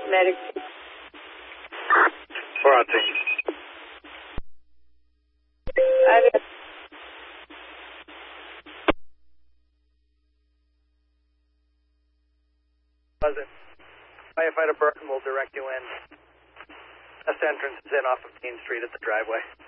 Medic. 4 on 2. Pleasant. Firefighter Burton will direct you in. This entrance is in off of Main Street at the driveway.